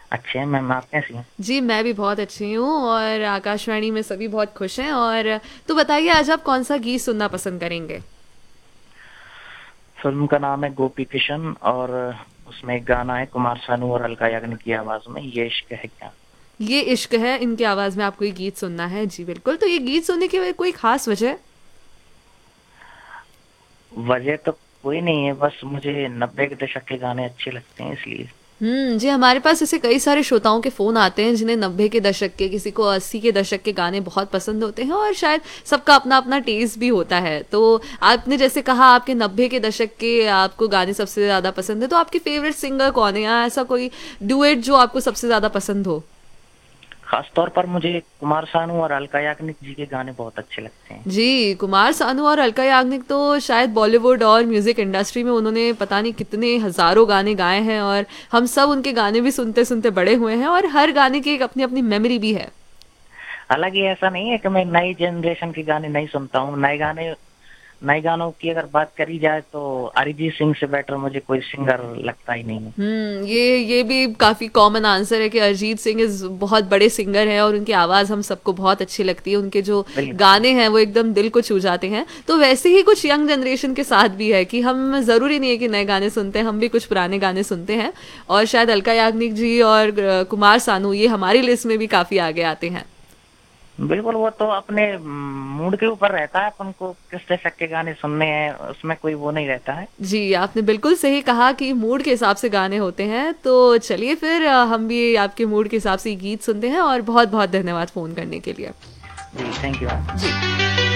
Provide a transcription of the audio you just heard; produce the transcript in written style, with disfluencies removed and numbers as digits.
अच्छे हैं मैम, आप कैसी हैं? जी, मैं भी बहुत अच्छी हूँ और आकाशवाणी में सभी बहुत खुश हैं। और तो बताइए, आज आप कौन सा गीत सुनना पसंद करेंगे? फिल्म का नाम है गोपी किशन, और उसमें एक गाना है कुमार सानू और अलका याग्निक की आवाज में, ये इश्क है क्या। ये इश्क है, इनकी आवाज़ में आपको ये गीत सुनना है। जी बिल्कुल। तो ये गीत सुनने की कोई खास वजह? वजह तो कोई नहीं है, बस मुझे 90 के दशक के गाने अच्छे लगते हैं इसलिए। जी, हमारे पास ऐसे कई सारे श्रोताओं के फ़ोन आते हैं जिन्हें 90 के दशक के, किसी को 80 के दशक के गाने बहुत पसंद होते हैं और शायद सबका अपना-अपना टेस्ट भी होता है। तो आपने जैसे कहा आपके 90 के दशक के आपको गाने सबसे ज़्यादा पसंद है, तो आपके फ़ेवरेट सिंगर कौन है? या ऐसा कोई डुएट जो आपको सबसे ज़्यादा पसंद हो? खास तौर पर मुझे कुमार सानू और अलका याग्निक जी के गाने बहुत अच्छे लगते हैं। जी, कुमार सानू और अलका याग्निक तो शायद बॉलीवुड और म्यूज़िक इंडस्ट्री में उन्होंने पता नहीं कितने हज़ारों गाने गाए हैं और हम सब उनके गाने भी सुनते-सुनते बड़े हुए हैं और हर गाने की एक अपनी-अपनी मेमोरी भी है। हालांकि ऐसा नहीं है कि मैं नई जनरेशन के गाने नहीं सुनता हूँ। नए गानों की अगर बात करी जाए तो अरिजीत सिंह से बेटर मुझे कोई सिंगर लगता ही नहीं है। ये भी काफ़ी कॉमन आंसर है कि अरिजीत सिंह इज़ बहुत बड़े सिंगर हैं और उनकी आवाज़ हम सबको बहुत अच्छी लगती है। उनके जो बिल्कुल। गाने हैं वो एकदम दिल को छू जाते हैं। तो वैसे ही कुछ यंग जनरेशन के साथ भी है कि हम ज़रूरी नहीं है कि नए गाने सुनते हैं, हम भी कुछ पुराने गाने सुनते हैं। और शायद अलका याग्निक जी और कुमार सानू ये हमारी लिस्ट में भी काफ़ी आगे आते हैं। बिल्कुल, वो तो अपने मूड के ऊपर रहता है, अपन को किस दशक के गाने सुनने हैं उसमें कोई वो नहीं रहता है। जी, आपने बिल्कुल सही कहा कि मूड के हिसाब से गाने होते हैं। तो चलिए फिर हम भी आपके मूड के हिसाब से ये गीत सुनते हैं और बहुत-बहुत धन्यवाद फ़ोन करने के लिए। जी थैंक यू मैम। जी।